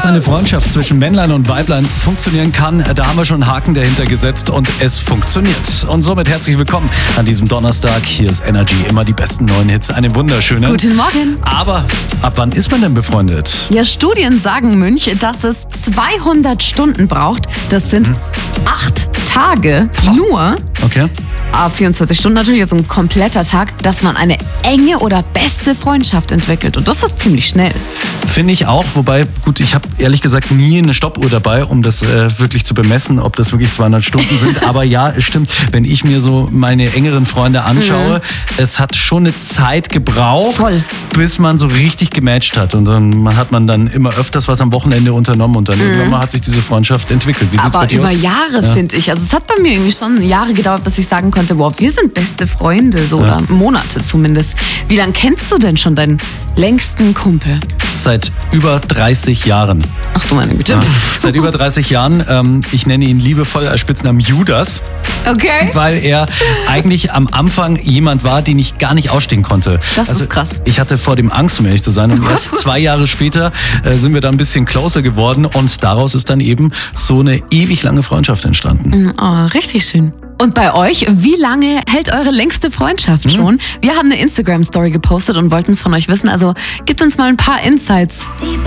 Dass eine Freundschaft zwischen Männlein und Weiblein funktionieren kann, da haben wir schon einen Haken dahinter gesetzt und es funktioniert. Und somit herzlich willkommen an diesem Donnerstag. Hier ist Energy, immer die besten neuen Hits. Eine wunderschöne. Guten Morgen. Aber ab wann ist man denn befreundet? Ja, Studien sagen, Münch, dass es 200 Stunden braucht. Das sind 8 Tage nur. Okay. 24 Stunden natürlich, also ein kompletter Tag, dass man eine enge oder beste Freundschaft entwickelt. Und das ist ziemlich schnell. Finde ich auch, wobei, gut, ich habe ehrlich gesagt nie eine Stoppuhr dabei, um das wirklich zu bemessen, ob das wirklich 200 Stunden sind. Aber ja, es stimmt, wenn ich mir so meine engeren Freunde anschaue, es hat schon eine Zeit gebraucht, bis man so richtig gematcht hat. Und dann hat man dann immer öfters was am Wochenende unternommen und dann irgendwann mal hat sich diese Freundschaft entwickelt. Wie sieht's bei dir aus? Aber über Jahre, finde ich. Also es hat bei mir irgendwie schon Jahre gedauert, bis ich sagen konnte, wow, wir sind beste Freunde, so oder Monate zumindest. Wie lange kennst du denn schon deinen längsten Kumpel? Seit über 30 Jahren. Ach du meine Güte. Ja, seit über 30 Jahren. Ich nenne ihn liebevoll als Spitznamen Judas. Okay. Weil er eigentlich am Anfang jemand war, den ich gar nicht ausstehen konnte. Das ist krass. Ich hatte vor dem Angst, um ehrlich zu sein. Und erst 2 Jahre später sind wir da ein bisschen closer geworden. Und daraus ist dann eben so eine ewig lange Freundschaft entstanden. Oh, richtig schön. Und bei euch, wie lange hält eure längste Freundschaft schon? Wir haben eine Instagram-Story gepostet und wollten es von euch wissen. Also gebt uns mal ein paar Insights.